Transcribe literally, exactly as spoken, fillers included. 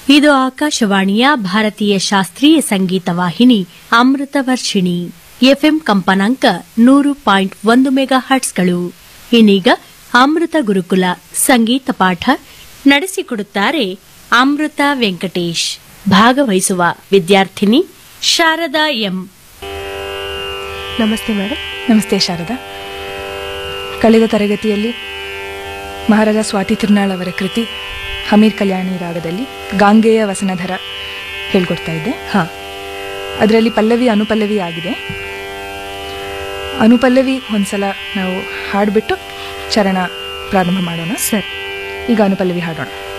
ಇದು ಆಕಾಶವಾಣಿಯ ಭಾರತೀಯ ಶಾಸ್ತ್ರೀಯ ಸಂಗೀತ ವಾಹಿನಿ ಅಮೃತ ವರ್ಷಿಣಿ ಎಫ್ಎಂ ಕಂಪನಾಂಕ ನೂರು ಪಾಯಿಂಟ್ ಒಂದು ಮೆಗಾ ಹರ್ಟ್ಸ್ಗಳು. ಇನ್ನೀಗ ಅಮೃತ ಗುರುಕುಲ ಸಂಗೀತ ಪಾಠ ನಡೆಸಿಕೊಡುತ್ತಾರೆ ಅಮೃತ ವೆಂಕಟೇಶ್. ಭಾಗವಹಿಸುವ ವಿದ್ಯಾರ್ಥಿನಿ ಶಾರದಾ ಎಂ. ನಮಸ್ತೆ ಮೇಡಮ್. ನಮಸ್ತೆ ಶಾರದಾ. ಕಳೆದ ತರಗತಿಯಲ್ಲಿ ಮಹಾರಾಜ ಸ್ವಾತಿ ತಿರುನಾಳ್ ಅವರ ಕೃತಿ ಹಮೀರ್ ಕಲ್ಯಾಣಿ ರಾಗದಲ್ಲಿ ಗಾಂಗೇಯ ವಸನಧರ ಹೇಳ್ಕೊಡ್ತಾ ಇದ್ದೆ. ಹಾಂ, ಅದರಲ್ಲಿ ಪಲ್ಲವಿ ಅನುಪಲ್ಲವಿ ಆಗಿದೆ. ಅನುಪಲ್ಲವಿ ಒಂದ್ಸಲ ನಾವು ಹಾಡಿಬಿಟ್ಟು ಚರಣ ಪ್ರಾರಂಭ ಮಾಡೋಣ. ಸರ್, ಈಗ ಅನುಪಲ್ಲವಿ ಹಾಡೋಣ.